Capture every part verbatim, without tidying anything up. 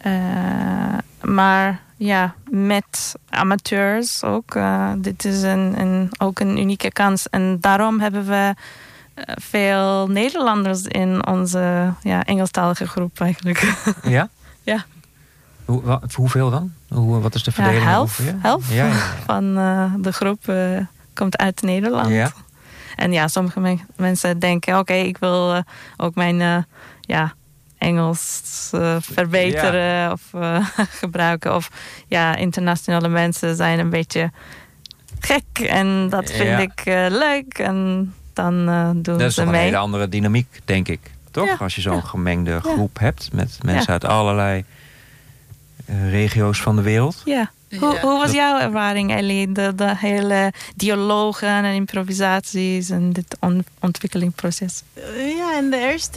Uh, maar ja, met amateurs ook. Uh, dit is een, een, ook een unieke kans. En daarom hebben we uh, veel Nederlanders in onze ja, Engelstalige groep eigenlijk. Ja? Ja. Hoe, wat, hoeveel dan? Hoe, wat is de verdeling? Ja, helft ja? helft ja, ja, ja. van uh, de groep uh, komt uit Nederland. Ja. En ja, sommige me- mensen denken... oké, okay, ik wil uh, ook mijn uh, ja, Engels uh, verbeteren ja. of uh, gebruiken. Of ja, internationale mensen zijn een beetje gek. En dat vind ja. ik uh, leuk. En dan uh, doen ze mee. Dat is toch een hele andere dynamiek, denk ik. Toch? Ja. Als je zo'n ja. gemengde groep ja. hebt met mensen ja. uit allerlei uh, regio's van de wereld. Ja. Hoe, hoe was jouw ervaring, Ellie? De, de hele dialogen en improvisaties en dit on, ontwikkelingsproces? Ja, in de eerste,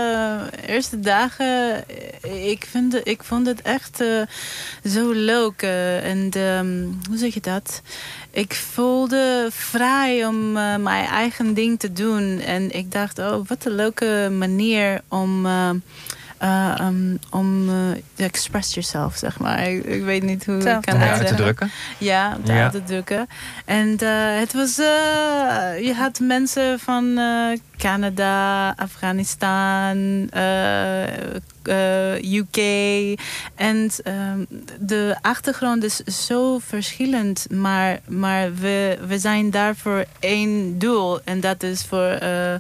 eerste dagen, ik, vind, ik vond het echt uh, zo leuk. Uh, en um, hoe zeg je dat? Ik voelde vrij om uh, mijn eigen ding te doen. En ik dacht, oh, wat een leuke manier om... Uh, Uh, um, om uh, express yourself, zeg maar. Ik, ik weet niet hoe Zo. ik kan om dat uit zeggen. te drukken. Ja, om ja. uit te drukken. En uh, het was... Uh, je had mensen van uh, Canada, Afghanistan, uh, uh, U K. En um, de achtergrond is zo verschillend. Maar, maar we, we zijn daar voor één doel. En dat is voor uh, uh,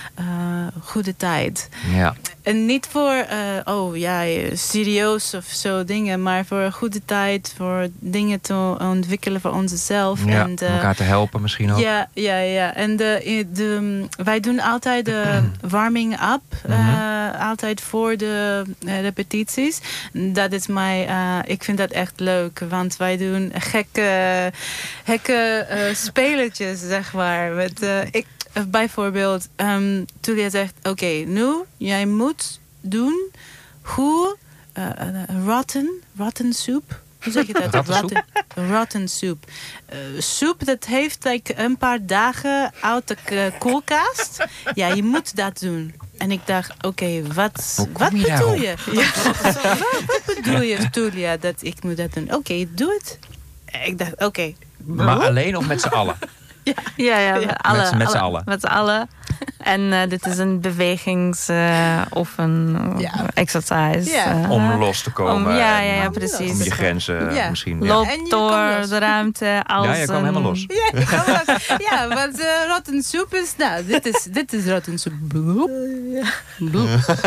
goede tijd. Ja. En niet voor, uh, oh ja, serieus of zo dingen. Maar voor goede tijd, voor dingen te ontwikkelen voor onszelf. Ja, en, uh, om elkaar te helpen misschien ook. Ja, ja, ja. En de, de, wij doen altijd de warming up. Uh, mm-hmm. Altijd voor de uh, repetities. Dat is mij, uh, ik vind dat echt leuk. Want wij doen gekke, gekke uh, speletjes, zeg maar. Met, uh, ik, bijvoorbeeld, um, Tulia zegt, oké, okay, nu, jij moet doen hoe uh, uh, rotten, rotten soep. Hoe zeg je dat? rotten, rotten soep. Uh, soep, dat heeft like, een paar dagen uit de uh, koelkast. Ja, je moet dat doen. En ik dacht, oké, okay, wat, wat bedoel daarop? je? Ja. Wat bedoel je, Tulia, dat ik moet dat doen? Oké, okay, doe het. Ik dacht, oké. Okay. Maar alleen of met z'n allen? Ja, ja, ja, ja. Alle, met, met z'n alle, allen. Met z'n allen. En uh, dit is een bewegings uh, of een ja. exercise. Ja. Uh, om los te komen. Om, ja, ja, ja, precies. Om je grenzen ja. misschien. Loop ja. door de ruimte als ja, je kwam een... helemaal los. Ja, je kwam los. Ja, want uh, rotten soep is... Nou, dit is, dit is rotten soep. Bloep. Uh, ja. Bloep.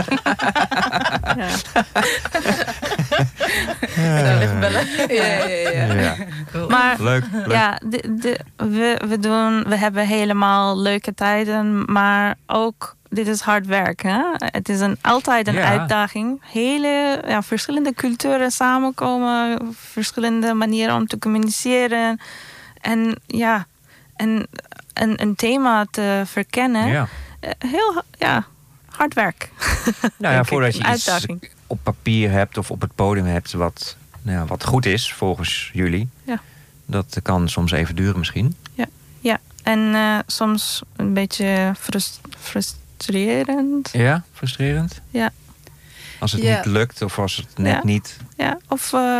ja. Ja. Even bellen. Ja, ja, ja. ja. Cool. Maar leuk, leuk. Ja, de, de, we, we, doen, we hebben helemaal leuke tijden, maar ook, dit is hard werk. Hè? Het is een, altijd een ja. uitdaging. Hele ja, verschillende culturen samenkomen, verschillende manieren om te communiceren. En ja, en, een, een thema te verkennen. Ja. Heel ja, hard werk. Nou ja, voordat je uitdaging. iets op papier hebt of op het podium hebt wat, nou ja, wat goed is volgens jullie. Ja. Dat kan soms even duren misschien. Ja, ja. En uh, soms een beetje frust- frustrerend. Ja, frustrerend? Ja. Als het ja. niet lukt of als het net ja. niet... Ja, of uh,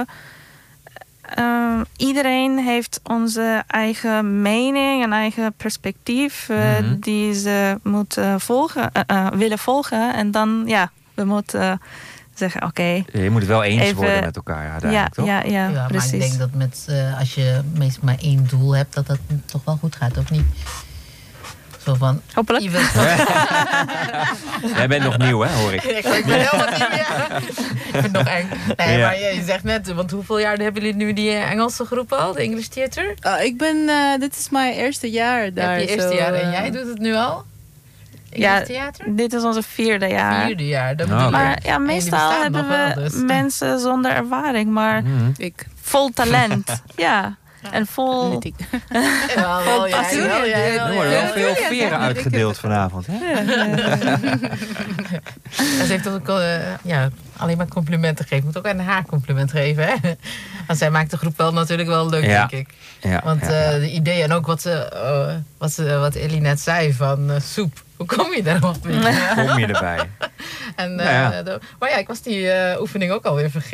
uh, iedereen heeft onze eigen mening en eigen perspectief uh, mm-hmm. die ze moeten volgen, uh, uh, willen volgen. En dan, ja, we moeten... Uh, zeggen, oké. Okay, je moet het wel eens even, worden met elkaar, ja, ja, toch? Ja, ja, ja, precies. Maar ik denk dat met, uh, als je meestal maar één doel hebt, dat dat toch wel goed gaat, of niet? Zo van... Hopelijk. Je wilt... Jij bent nog nieuw, hè, hoor ik. ik ben heel wat nieuw, ja. Ik vind het nog eng. Nee, ja. maar je, je zegt net, want hoeveel jaar hebben jullie nu die Engelse groep al, de English Theater? Oh, ik ben, uh, dit is mijn eerste jaar daar. Je eerste zo, jaar uh, en jij doet het nu al? Ja, theater? Dit is onze vierde jaar. Vierde jaar, dat oh, bedoel maar ik. ja, meestal hebben we wel, dus. mensen zonder ervaring, maar mm-hmm. ik. vol talent. ja. En vol... Ja, wel, ja, passie. wel, ja, Er worden wel veel veren uitgedeeld vanavond. Hè? Ja, ja, ja. Ze heeft toch ook uh, ja, alleen maar complimenten gegeven. Moet ook aan haar compliment geven. Hè? Want zij maakt de groep wel natuurlijk wel leuk, ja. denk ik. Ja, Want ja, ja. Uh, de ideeën en ook wat, ze, uh, wat, ze, wat Ellie net zei van uh, soep. Hoe kom je daarop? Hoe kom je erbij? En, uh, nou ja. de, maar ja, ik was die uh, oefening ook alweer vergeten.